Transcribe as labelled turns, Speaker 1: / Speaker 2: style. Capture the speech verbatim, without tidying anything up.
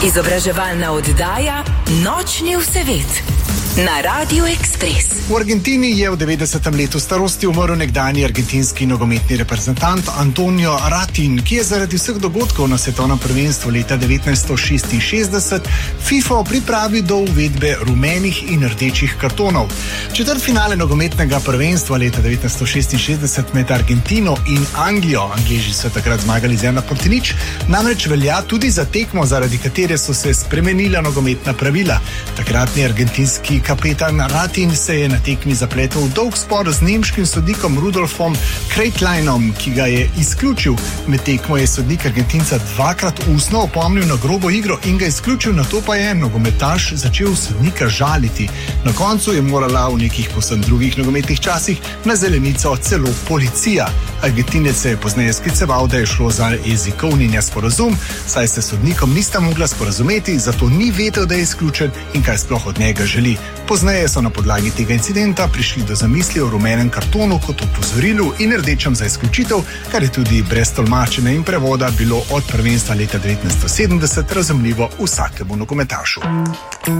Speaker 1: Izobraževalna oddaja Nočni vsevet na Radiu Ekspres.
Speaker 2: V Argentini je v devetdesetem letu starosti umrl nekdanji argentinski nogometni reprezentant Antonio Ratin, ki je zaradi vseh dogodkov na svetovnem prvenstvu leta devetnajststo šestinšestdeset FIFA pripravil do uvedbe rumenih in rdečih kartonov. Četrtfinale nogometnega prvenstva leta devetnajststo šestinšestdeset med Argentino in Anglijo, Angleži so takrat zmagali z ena proti nič, namreč velja tudi za tekmo, zaradi katere so se spremenila nogometna pravila. Takratni argentinski kapetan Ratin se je na tekmi zapletel v dolg spor z nemškim sodnikom Rudolfom Kreitleinom, ki ga je izključil. Med tekmo je sodnik Argentinca dvakrat ustno opomnil na grobo igro in ga izključil, nato pa je nogometaš začel sodnika žaliti. Na koncu je morala v nekih povsem drugih nogometnih časih na zelenico celo policija. Argentinec se je pozneje skliceval, da je šlo za jezikovni nesporazum, saj se sodnikom nista mogla sporazumeti, zato ni vedel, da je izključen in kaj sploh od njega želi. Pozneje so na podlagi tega incidenta prišli do zamisli o rumenem kartonu kot opozorilu in rdečem za izključitev, kar je tudi brez tolmačenja in prevoda bilo od prvenstva leta devetnajststo sedemdeset razumljivo vsakemu nogometašu.